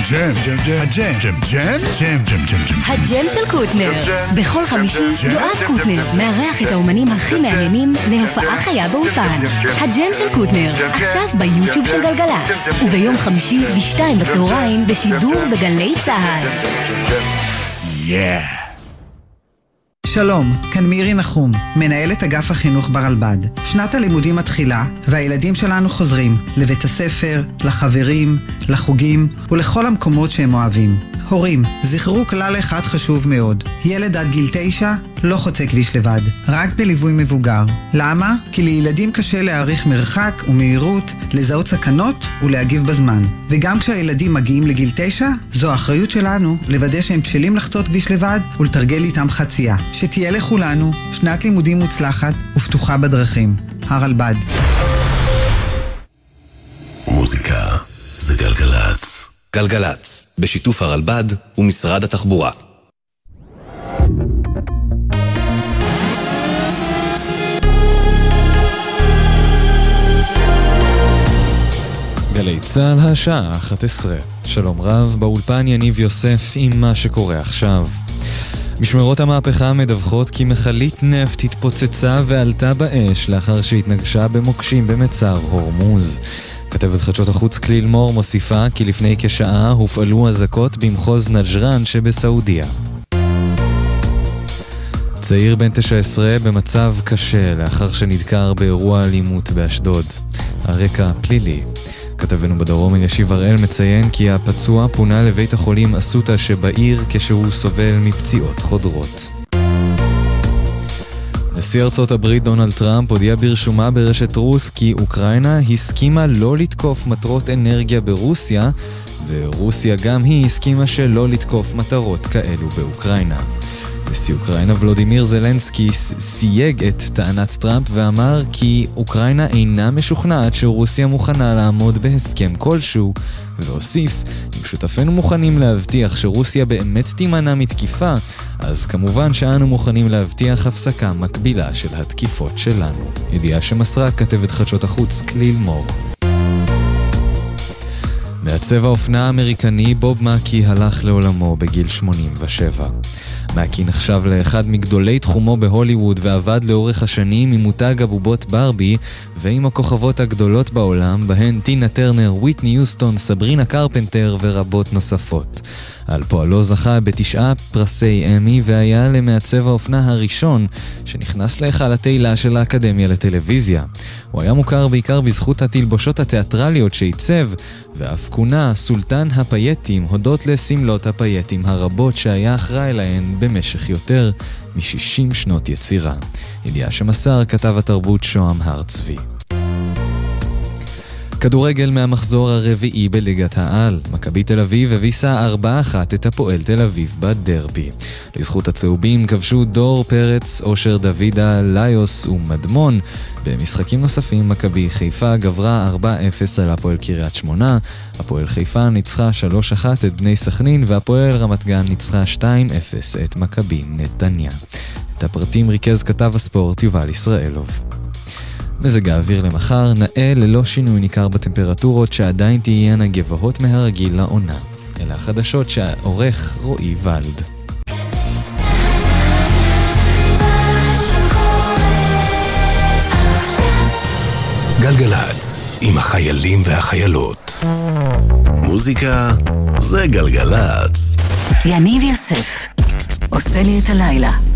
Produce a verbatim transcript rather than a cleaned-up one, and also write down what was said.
הג'ם, הג'ם, הג'ם, הג'ם, הג'ם, הג'ם של קוטנר. בכל חמישי יואב קוטנר מארח את האומנים הכי מעניינים להופעה חיה באולפן. הג'ם של קוטנר, עכשיו ביוטיוב של גלגלצ, וביום חמישי בשתיים בצהריים בשידור בגלי צהל. יא! שלום, כאן מירי נחום, מנהלת אגף החינוך ברלב"ד. שנת הלימודים מתחילה, והילדים שלנו חוזרים לבית הספר, לחברים, לחוגים ולכל המקומות שהם אוהבים. הורים, זכרו כלל אחד חשוב מאוד. ילד עד גיל תשע לא חוצה כביש לבד, רק בליווי מבוגר. למה? כי לילדים קשה להעריך מרחק ומהירות, לזהות סכנות ולהגיב בזמן. וגם כשהילדים מגיעים לגיל תשע, זו האחריות שלנו לוודא שהם בשלים לחצות כביש לבד ולתרגל איתם חצייה. שתהיה לכולנו שנת לימודים מוצלחת ופתוחה בדרכים. הרלב"ד. מוזיקה זה גלגלצ. גלגלצ, בשיתוף הרלב"ד ומשרד התחבורה. גלי צהל השעה אחת עשרה. שלום רב, באולפן יניב יוסף עם מה שקורה עכשיו. משמרות המהפכה מדווחות כי מכלית נפט התפוצצה ועלתה באש לאחר שהתנגשה במוקשים במצר הורמוז. כתבת חדשות החוץ כליל מור מוסיפה כי לפני כשעה הופעלו אזעקות במחוז נג'רן שבסעודיה. צעיר בן תשע עשרה במצב קשה לאחר שנדקר באירוע אלימות באשדוד. הרקע פלילי. כתבנו בדרום אלישיב הראל מציין כי הפצוע פונה לבית החולים אסותא שבעיר כשהוא סובל מפציעות חודרות. נשיא ארצות הברית דונלד טראמפ הודיע ברשומה ברשת רות כי אוקראינה הסכימה לא לתקוף מטרות אנרגיה ברוסיה, ורוסיה גם היא הסכימה שלא לתקוף מטרות כאלו באוקראינה. נשיא אוקראינה ולודימיר זלנסקי סייג את טענת טראמפ ואמר כי אוקראינה אינה משוכנעת שרוסיה מוכנה לעמוד בהסכם כלשהו, והוסיף, אם שותפינו מוכנים להבטיח שרוסיה באמת תימנע מתקיפה, אז כמובן שאנו מוכנים להבטיח הפסקה מקבילה של התקיפות שלנו. ידיעה שמסרה כתבת חדשות החוץ כליל מור. מעצב האופנה האמריקני בוב מקי הלך לעולמו בגיל שמונים ושבע. מקי נחשב לאחד מגדולי תחומו בהוליווד ועבד לאורך השנים עם מותג הבובות ברבי ועם הכוכבות הגדולות בעולם, בהן טינה טרנר, וויטני יוסטון, סברינה קרפנטר ורבות נוספות. על פועלו זכה בתשעה פרסי אמי והיה למעצב האופנה הראשון שנכנס להיכל התהילה של האקדמיה לטלוויזיה. הוא היה מוכר בעיקר בזכות התלבושות התיאטרליות שעיצב, ואף כונה סולטן הפייטים הודות לסמלות הפייטים הרבות שהיה אחראי להן במשך יותר מ-שישים שנות יצירה. ידיעה שמסר כתב התרבות שוהם הר צבי. כדורגל מהמחזור הרביעי בליגת העל. מכבי תל אביב הביסה ארבע אחת את הפועל תל אביב בדרבי. לזכות הצהובים כבשו דור פרץ, אושר דוידה, ליוס ומדמון. במשחקים נוספים מכבי חיפה גברה ארבע אפס על הפועל קריית שמונה. הפועל חיפה ניצחה שלוש אחת את בני סכנין, והפועל רמת גן ניצחה שתיים אפס את מכבי נתניה. את הפרטים ריכז כתב הספורט יובל ישראלוב. מזג האוויר למחר נאה ללא שינוי ניכר בטמפרטורות שעדיין תהיינה גבוהות מהרגיל לעונה. אלה החדשות שהעורך רועי ולד. גלגלצ, עם החיילים והחיילות. מוזיקה זה גלגלצ. יניב יוסף עושה לי את הלילה.